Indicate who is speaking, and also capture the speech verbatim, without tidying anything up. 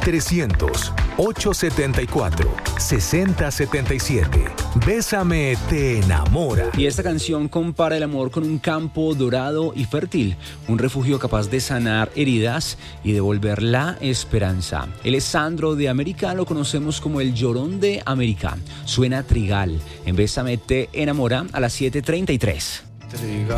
Speaker 1: trescientos, ochocientos setenta y cuatro, sesenta setenta y siete. Bésame te enamora.
Speaker 2: Y esta canción compara el amor con un campo dorado y fértil, un refugio capaz de sanar heridas y devolver la esperanza. Él es Sandro de América, lo conocemos como el Llorón de América. Suena Trigal en Bésame te enamora a las siete treinta y tres.
Speaker 3: Trigal.